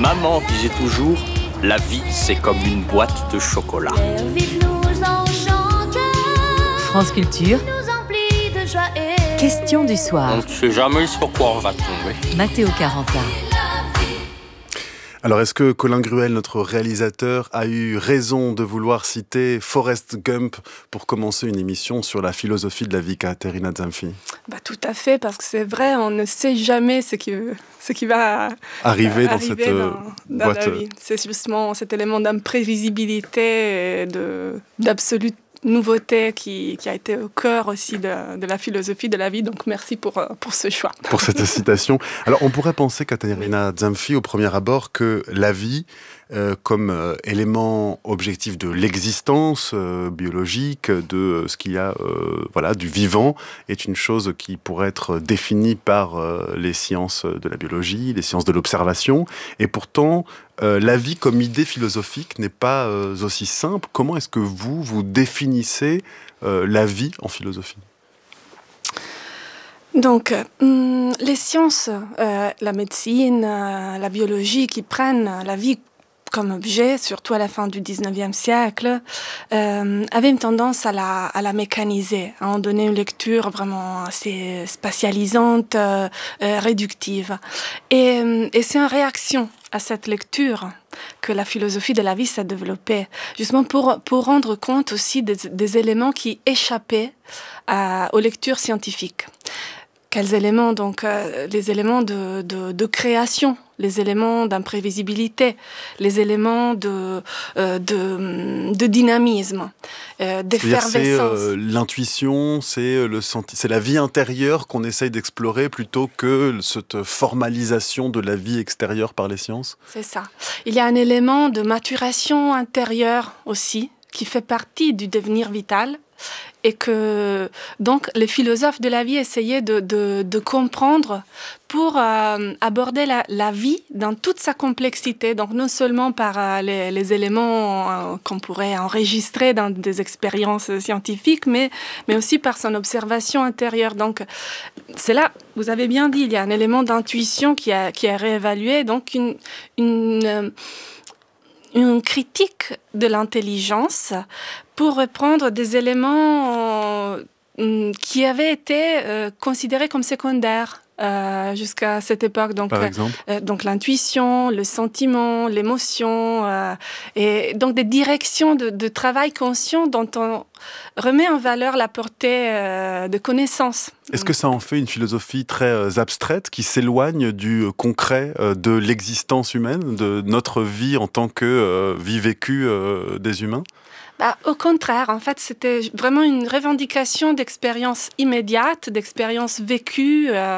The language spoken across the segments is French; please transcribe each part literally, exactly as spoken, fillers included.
Maman disait toujours, la vie c'est comme une boîte de chocolat. France Culture, question du soir. On ne sait jamais sur quoi on va tomber. Matteo Caranta. Alors, est-ce que Colin Gruel, notre réalisateur, a eu raison de vouloir citer Forrest Gump pour commencer une émission sur la philosophie de la vie, Caterina Zanfi? Bah, tout à fait, parce que c'est vrai, on ne sait jamais ce qui, ce qui va arriver, euh, dans arriver cette dans, dans boîte. La vie. C'est justement cet élément d'imprévisibilité et de, d'absolute nouveauté qui, qui a été au cœur aussi de, de la philosophie de la vie. Donc, merci pour, pour ce choix. Pour cette citation. Alors, on pourrait penser, Caterina Zanfi, au premier abord, que la vie, euh, comme euh, élément objectif de l'existence euh, biologique, de euh, ce qu'il y a, euh, voilà, du vivant, est une chose qui pourrait être définie par euh, les sciences de la biologie, les sciences de l'observation. Et pourtant, Euh, la vie comme idée philosophique n'est pas euh, aussi simple. Comment est-ce que vous, vous définissez euh, la vie en philosophie ? Donc, euh, les sciences, euh, la médecine, euh, la biologie qui prennent la vie comme objet, surtout à la fin du dix-neuvième siècle, euh, avaient une tendance à la, à la mécaniser, à en donner une lecture vraiment assez spatialisante, euh, euh, réductive. Et, et c'est en réaction à cette lecture que la philosophie de la vie s'est développée, justement pour, pour rendre compte aussi des, des éléments qui échappaient à, aux lectures scientifiques. Quels éléments? Donc, euh, les éléments de, de, de création, les éléments d'imprévisibilité, les éléments de, euh, de, de dynamisme, euh, d'effervescence. C'est-à-dire c'est euh, l'intuition, c'est, le senti- c'est la vie intérieure qu'on essaye d'explorer plutôt que cette formalisation de la vie extérieure par les sciences? C'est ça. Il y a un élément de maturation intérieure aussi, qui fait partie du devenir vital. Et que donc les philosophes de la vie essayaient de, de, de comprendre pour euh, aborder la, la vie dans toute sa complexité, donc non seulement par euh, les, les éléments euh, qu'on pourrait enregistrer dans des expériences scientifiques, mais, mais aussi par son observation intérieure. Donc c'est là, vous avez bien dit, il y a un élément d'intuition qui, a, qui est réévalué, donc une... une euh, une critique de l'intelligence pour reprendre des éléments euh, qui avaient été euh, considérés comme secondaires euh, jusqu'à cette époque. Donc, Par exemple euh, donc l'intuition, le sentiment, l'émotion, euh, et donc des directions de, de travail conscient dont on remet en valeur la portée euh, de connaissances. Est-ce que ça en fait une philosophie très euh, abstraite qui s'éloigne du euh, concret euh, de l'existence humaine, de notre vie en tant que euh, vie vécue euh, des humains ? Bah, au contraire, en fait, c'était vraiment une revendication d'expérience immédiate, d'expérience vécue euh,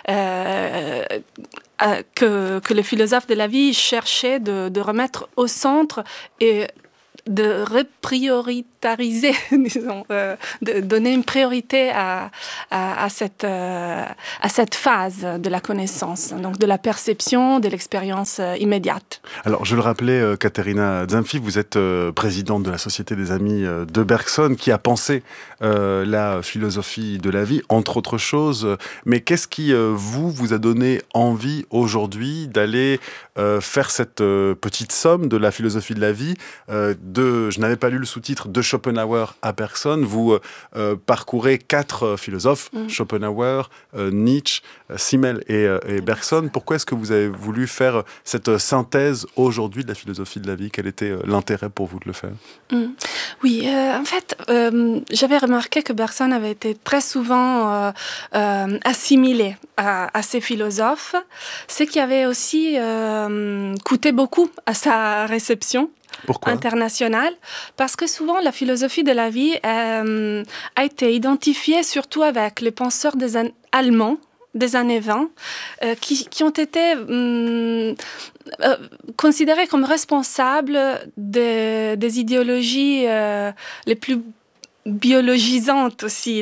euh, euh, que, que les philosophes de la vie cherchaient de, de remettre au centre et de reprioritariser, disons, euh, de donner une priorité à, à, à, cette, euh, à cette phase de la connaissance, donc de la perception, de l'expérience euh, immédiate. Alors, je le rappelais, euh, Caterina Zanfi, vous êtes euh, présidente de la Société des Amis euh, de Bergson, qui a pensé euh, la philosophie de la vie, entre autres choses. Mais qu'est-ce qui, euh, vous, vous a donné envie aujourd'hui d'aller euh, faire cette euh, petite somme de la philosophie de la vie euh, de, je n'avais pas lu le sous-titre, de Schopenhauer à Bergson. Vous euh, parcourez quatre euh, philosophes, mmh. Schopenhauer, euh, Nietzsche, euh, Simmel et, euh, et Bergson. Pourquoi est-ce que vous avez voulu faire cette synthèse aujourd'hui de la philosophie de la vie? Quel était euh, l'intérêt pour vous de le faire? mmh. Oui, euh, en fait, euh, j'avais remarqué que Bergson avait été très souvent euh, euh, assimilé à, à ces philosophes, ce qui avait aussi euh, coûté beaucoup à sa réception. Pourquoi? Internationale, parce que souvent la philosophie de la vie euh, a été identifiée surtout avec les penseurs des an- allemands des années vingt, euh, qui, qui ont été euh, euh, considérés comme responsables de, des idéologies euh, les plus biologisantes aussi, les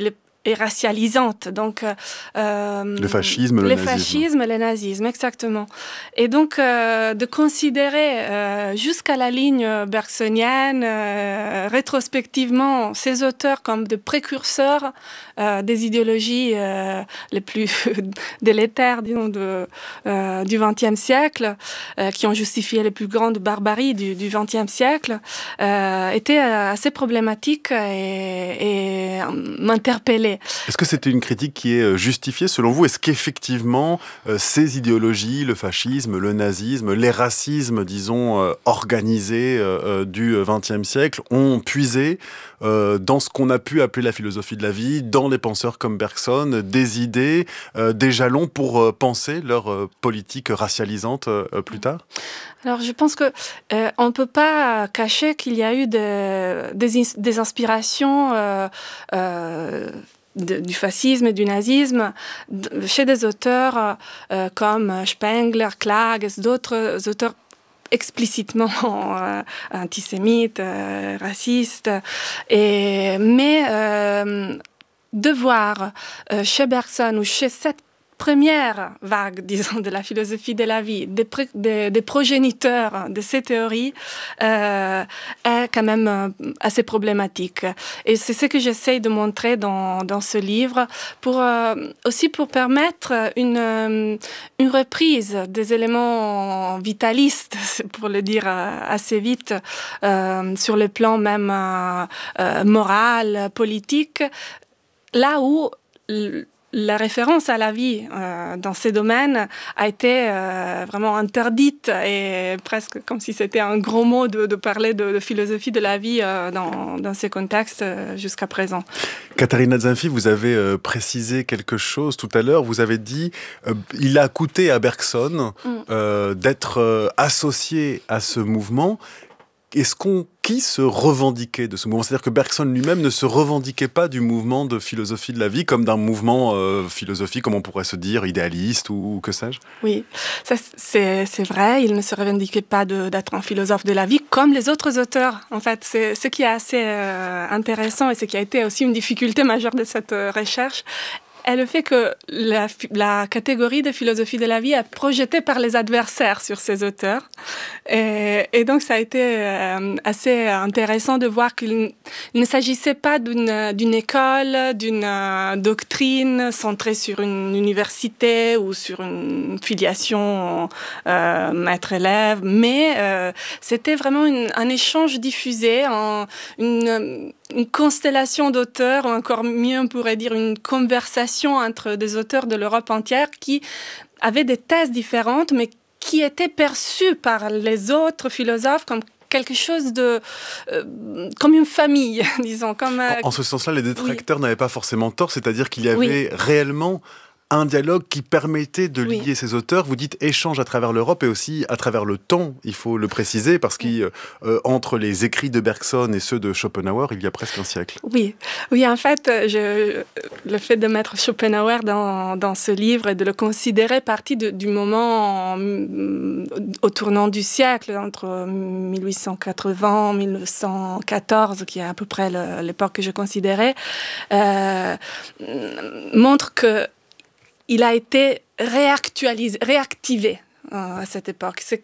et racialisante. Donc, euh, le fascisme, le les nazisme. fascismes, le nazisme, exactement. Et donc, euh, de considérer euh, jusqu'à la ligne bergsonienne, euh, rétrospectivement, ces auteurs comme des précurseurs euh, des idéologies euh, les plus délétères, disons, de, euh, du vingtième siècle, euh, qui ont justifié les plus grandes barbaries du, du vingtième siècle, euh, était assez problématique et, et m'interpellait. Est-ce que c'était une critique qui est justifiée selon vous? Est-ce qu'effectivement euh, ces idéologies, le fascisme, le nazisme, les racismes, disons, euh, organisés euh, du vingtième siècle ont puisé euh, dans ce qu'on a pu appeler la philosophie de la vie, dans les penseurs comme Bergson, des idées, euh, des jalons pour euh, penser leur euh, politique racialisante euh, plus tard? Alors, je pense que euh, on ne peut pas cacher qu'il y a eu de, des, des inspirations euh, euh, de, du fascisme et du nazisme de, chez des auteurs euh, comme Spengler, Klages, d'autres auteurs explicitement euh, antisémites, euh, racistes. Et, mais euh, de voir euh, chez Bergson ou chez cette première vague, disons, de la philosophie de la vie, des, pré- des, des progéniteurs de ces théories, euh, est quand même euh, assez problématique. Et c'est ce que j'essaye de montrer dans, dans ce livre, pour, euh, aussi pour permettre une, euh, une reprise des éléments vitalistes, pour le dire assez vite, euh, sur le plan même euh, euh, moral, politique, là où l- la référence à la vie euh, dans ces domaines a été euh, vraiment interdite, et presque comme si c'était un gros mot de, de parler de, de philosophie de la vie euh, dans, dans ces contextes euh, jusqu'à présent. Katharina Zanffi, vous avez euh, précisé quelque chose tout à l'heure. Vous avez dit euh, il a coûté à Bergson euh, d'être euh, associé à ce mouvement. Est-ce qu'on, qui se revendiquait de ce mouvement? C'est-à-dire que Bergson lui-même ne se revendiquait pas du mouvement de philosophie de la vie comme d'un mouvement euh, philosophique, comme on pourrait se dire, idéaliste ou, ou que sais-je? Oui, ça, c'est, c'est vrai. Il ne se revendiquait pas de, d'être un philosophe de la vie comme les autres auteurs. En fait, c'est ce qui est assez euh, intéressant et ce qui a été aussi une difficulté majeure de cette euh, recherche est le fait que la, la catégorie de philosophie de la vie est projetée par les adversaires sur ces auteurs. Et, et donc, ça a été euh, assez intéressant de voir qu'il ne s'agissait pas d'une, d'une école, d'une euh, doctrine centrée sur une université ou sur une filiation euh, maître-élève, mais euh, c'était vraiment une, un échange diffusé, en, une, une constellation d'auteurs, ou encore mieux, on pourrait dire une conversation entre des auteurs de l'Europe entière qui avaient des thèses différentes, mais qui étaient perçus par les autres philosophes comme quelque chose de... Euh, comme une famille, disons. Comme, euh, en, en ce sens-là, les détracteurs oui. n'avaient pas forcément tort, c'est-à-dire qu'il y avait oui. réellement un dialogue qui permettait de lier oui. ces auteurs. Vous dites échange à travers l'Europe et aussi à travers le temps, il faut le préciser, parce qu'entre euh, les écrits de Bergson et ceux de Schopenhauer, il y a presque un siècle. Oui, oui, en fait, je, le fait de mettre Schopenhauer dans, dans ce livre et de le considérer partie de, du moment au tournant du siècle, entre mille huit cent quatre-vingts et mille neuf cent quatorze, qui est à peu près le, l'époque que je considérais, euh, montre que il a été réactualisé, réactivé euh, à cette époque. C'est